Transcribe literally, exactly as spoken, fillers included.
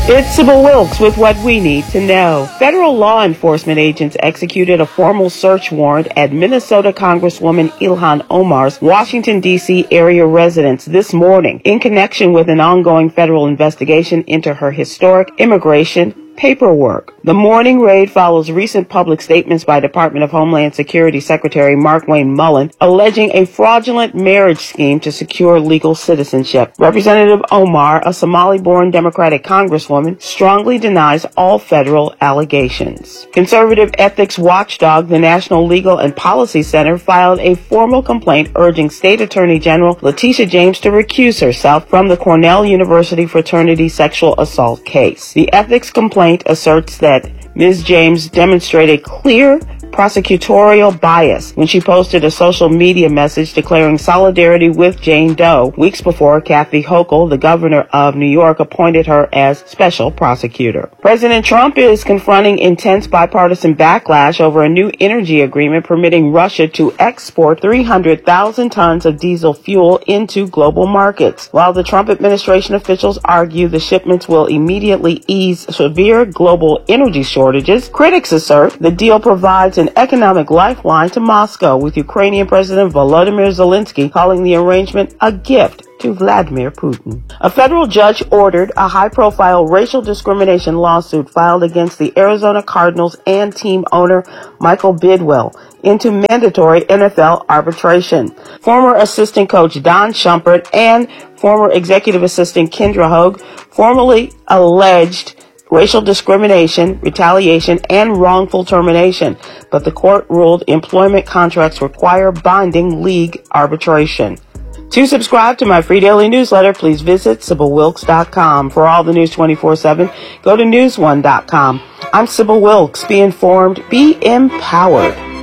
It's Sybil Wilkes with what we need to know. Federal law enforcement agents executed a formal search warrant at Minnesota Congresswoman Ilhan Omar's Washington, D C area residence this morning in connection with an ongoing federal investigation into her historic immigration paperwork. The morning raid follows recent public statements by Department of Homeland Security Secretary Markwayne Mullin alleging a fraudulent marriage scheme to secure legal citizenship. Representative Omar, a Somali-born Democratic congresswoman, strongly denies all federal allegations. Conservative ethics watchdog, the National Legal and Policy Center, filed a formal complaint urging State Attorney General Letitia James to recuse herself from the Cornell University fraternity sexual assault case. The ethics complaint asserts that Miz James demonstrated clear prosecutorial bias when she posted a social media message declaring solidarity with Jane Doe weeks before Kathy Hochul, the governor of New York, appointed her as special prosecutor. President Trump is confronting intense bipartisan backlash over a new energy agreement permitting Russia to export three hundred thousand tons of diesel fuel into global markets. While the Trump administration officials argue the shipments will immediately ease severe global energy shortages, critics assert the deal provides an economic lifeline to Moscow, with Ukrainian President Volodymyr Zelensky calling the arrangement a gift to Vladimir Putin. A federal judge ordered a high-profile racial discrimination lawsuit filed against the Arizona Cardinals and team owner Michael Bidwell into mandatory N F L arbitration. Former assistant coach Don Shumpert and former executive assistant Kendra Hogue formally alleged racial discrimination, retaliation, and wrongful termination, but the court ruled employment contracts require binding league arbitration. To subscribe to my free daily newsletter, please visit Sybil Wilkes dot com. For all the news twenty-four seven, go to news one dot com. I'm Sybil Wilkes. Be informed, be empowered.